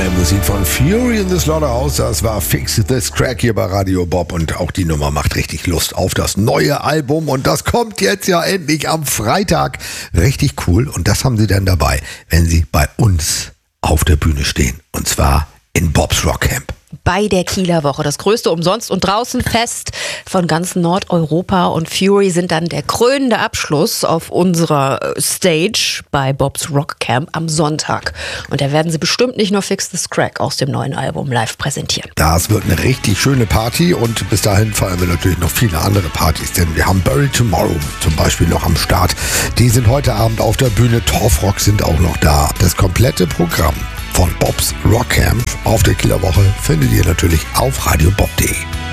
Neue Musik von Fury in the Slaughterhouse, das war Fix This Crack hier bei Radio Bob und auch die Nummer macht richtig Lust auf das neue Album und das kommt jetzt ja endlich am Freitag. Richtig cool und das haben sie dann dabei, wenn sie bei uns auf der Bühne stehen und zwar in Bob's Rock Camp. Bei der Kieler Woche, das größte Umsonst- und Draußenfest von ganz Nordeuropa und Fury sind dann der krönende Abschluss auf unserer Stage bei Bob's Rock Camp am Sonntag. Und da werden sie bestimmt nicht nur Fix This Crack aus dem neuen Album live präsentieren. Das wird eine richtig schöne Party und bis dahin feiern wir natürlich noch viele andere Partys, denn wir haben Bury Tomorrow zum Beispiel noch am Start. Die sind heute Abend auf der Bühne, Torfrock sind auch noch da. Das komplette Programm von Bob's Rock Camp auf der Kieler Woche findet ihr natürlich auf radiobob.de.